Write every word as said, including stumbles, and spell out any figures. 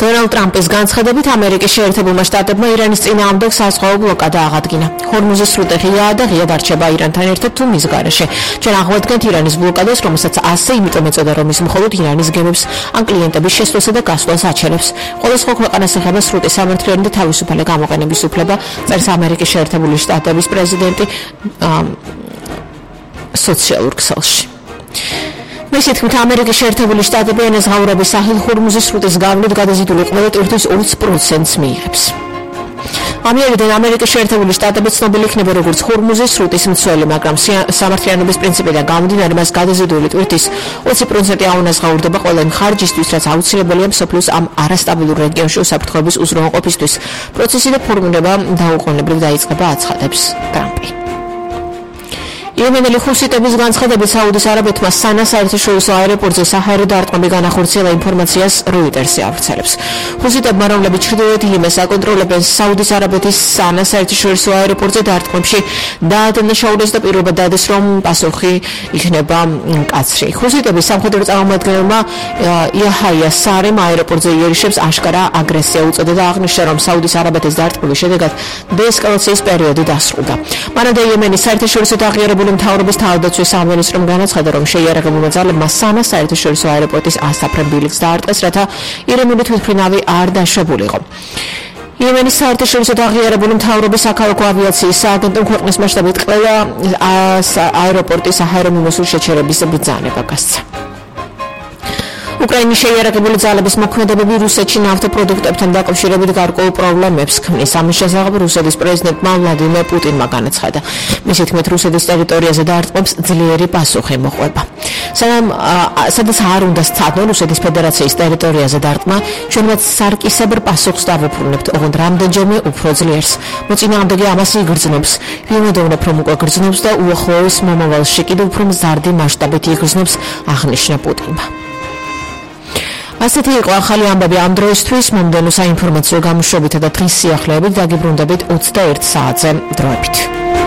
დონალდ ტრამპის განცხადებით ამერიკის შეერთებულმა შტატებმა ირანის წინააღმდეგ საზღვაო ბლოკადა აღადგინა. ჰორმუზის სრუტე ღიაა და ღია დარჩება ირანთან ერთად თუ მის გარეშე. ჩვენ აღვადგენთ ირანის ბლოკადას, რომელსაც ასე იმიტომ ეწოდა, რომ ის მხოლოდ ირანის გემებს ან კლიენტების შესვლასა და გასვლას აჩერებს. ყოველსხვა ქვეყანას ეხება სრუტის სამართლიანი და თავისუფალი გამოყენების უფლება, წერს ამერიკის შეერთებული შტატების პრეზიდენტი სოციალურ ქსელში. მისი თქმით, ამერიკის შეერთებული შტატები ენაზღაურების სახით ჰორმუზის სრუტის გავლით გადაზიდული ყველა ტვირთვის ოცი პროცენტს მიიღებს. ამიერიდან ამერიკის შეერთებული შტატები ცნობილი იქნება როგორც ჰორმუზის სრუტის მცველი, მაგრამ სამართლიანობის პრინციპიდან გამომდინარე მას გადაზიდული ტვირთის ოცი პროცენტი აუნაზღაურდება ყველა იმ ხარჯისთვის, რაც აუცილებელია მსოფლიოს ამ არასტაბილურ რეგიონში უსაფრთხოების უზრუნველყოფისთვის. პროცესი და ფორმირება დაუყოვნებლივ დაიწყება, აცხადებს ტრამპი. იემენელი ჰუსიტების განცხადებით საუდის არაბეთმა სანა საერთაშორისო აეროპორტზე საჰაერო დარტყმები განახორციელა, ინფორმაციას როიტერსი ავრცელებს. ჰუსიტებმა, რომლებიც ჩრდილოეთ იემენს აკონტროლებენ საუდის არაბეთის სანა საერთაშორისო აეროპორტზე დარტყმებში, დაადანაშაულეს და პირობა დადეს, რომ პასუხი იქნება მკაცრი. ჰუსიტების სამხედრო წარმომადგენელმა იაჰია სარემ აეროპორტზე იერიშებს აშკარა აგრესია უწოდა და აღნიშნა, რომ საუდის არაბეთის დარტყმების შედეგად დეესკალაციის პერიოდი დასრულდა. მანამდე იემენის საერთაშორისო აღიარებული მთავრობის თავდაცვის სამინისტრომ განაცხადა, რომ შეიარაღებულმა ძალებმა სანა საერთაშორისო აეროპორტის ასაფრენ ბილიკს დაარტყეს, რათა ირანული თვითმფრინავი არ დაშვებულიყო. იემენის საერთაშორისო აღიარებული მთავრობის საქალაქო ავიაციის სააგენტომ ქვეყნის მასშტაბით ყველა აეროპორტის საჰაერო მიმოსვლის შეჩერების ბრძანება გასცა. უკრაინის შეიარაღებული ძალების მოქმედებები რუსეთში ნავთობპროდუქტებთან დაკავშირებით გარკვეულ პრობლემებს ქმნის. ამის შესახებ რუსეთის პრეზიდენტმა ვლადიმერ პუტინმა განაცხადა. მისი თქმით, რუსეთის ტერიტორიაზე დარტყმებს ძლიერი პასუხი მოყვება. სადაც არ უნდა სცადონ რუსეთის ფედერაციის ტერიტორიაზე დარტყმა, ჩვენ მათ სარკისებრ პასუხს დავუბრუნებთ, ოღონდ რამდენჯერმე უფრო ძლიერს. მოწინააღმდეგე ამას იგრძნობს. ვიმედოვნებ, რომ უკვე გრძნობს და უახლოეს მომავალში კიდევ უფრო მზარდი მასშტაბით იგრძნობს, აღნიშნა პუტინმა. ასეთი იყო ახალი ამბები ამ დროისთვის. მომდევნო საინფორმაციო გამოშვებითა და დღის სიახლეებით დაგიბრუნდებით ოცდაერთ საათზე დროებით.